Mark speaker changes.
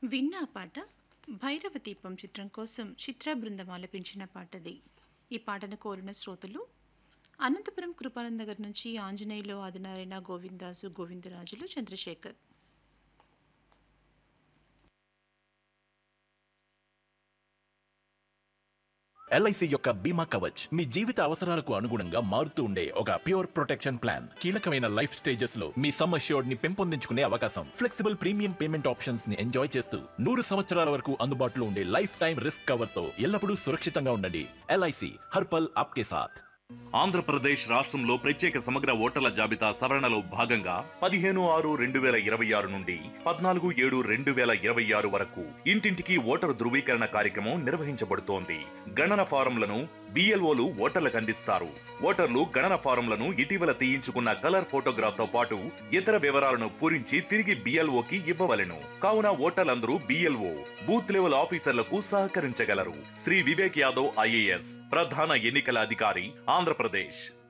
Speaker 1: విన్నా పాట భైరవ దీపం చిత్రం కోసం చిత్ర బృందం ఆలపించిన పాటది. ఈ పాటను కోరిన శ్రోతలు అనంతపురం కృపానంద్ నగర్ నుంచి ఆంజనేయులు, ఆదినారాయణ, గోవిందాసు, గోవిందరాజులు, చంద్రశేఖర్.
Speaker 2: ఎల్ఐసి యొక్క బీమా కవచ్ మీ జీవిత అవసరాలకు అనుగుణంగా మారుతూ ఉండే ఒక ప్యూర్ ప్రొటెక్షన్ ప్లాన్. కీలకమైన లైఫ్ స్టేజెస్ లో మీ సమ్ అష్యూర్డ్ ని పెంపొందించుకునే అవకాశం, ఫ్లెక్సిబుల్ ప్రీమియం పేమెంట్ ఆప్షన్స్ ని ఎంజాయ్ చేస్తూ 100 సంవత్సరాల వరకు అందుబాటులో ఉండే లైఫ్ టైం రిస్క్ కవర్ తో ఎల్లప్పుడూ సురక్షితంగా ఉండండి. ఎల్ఐసి హర్పల్ ఆప్కే సాథ్.
Speaker 3: ఆంధ్రప్రదేశ్ రాష్ట్రంలో ప్రత్యేక సమగ్ర ఓటర్ల జాబితా సవరణలో భాగంగా 15/6/2026 నుండి 14/7/2026 వరకు ఇంటింటికి ఓటరు ధృవీకరణ కార్యక్రమం నిర్వహించబడుతోంది. గణన ఫారంలను బిఎల్ఓలు ఓటర్లకు అందిస్తారు. ఓటర్లు గణన ఫారంలను ఇటీవల తీయించుకున్న కలర్ ఫోటోగ్రాఫ్ తో పాటు ఇతర వివరాలను పూరించి తిరిగి బిఎల్ఓకి ఇవ్వవలెను. కావున ఓటర్లందరూ బిఎల్ఓ బూత్ లెవెల్ ఆఫీసర్లకు సహకరించగలరు. శ్రీ వివేక్ యాదవ్ ఐఏఎస్ ప్రధాన ఎన్నికల అధికారి, ఆంధ్రప్రదేశ్.